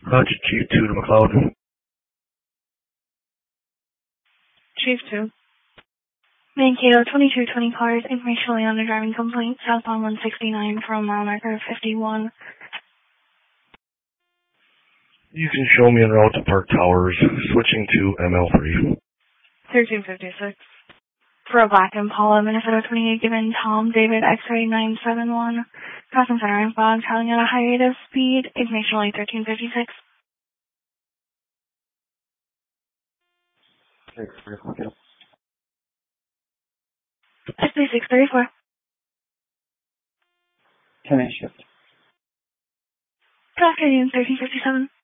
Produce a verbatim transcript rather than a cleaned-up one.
Roger, Chief two to McLeod. Chief two. Mankato, twenty-two twenty cars, information on the driving complaint, southbound one sixty-nine from mile marker fifty-one. You can show me en route to Park Towers, switching to M L three. thirteen fifty-six. For a black Impala, Minnesota twenty-eight, given Tom David X-ray nine seven one, crossing center and fog, traveling at a high rate of speed, information only thirteen fifty-six. S B six thirty-four. ten minute shift. Good afternoon, thirteen fifty-seven.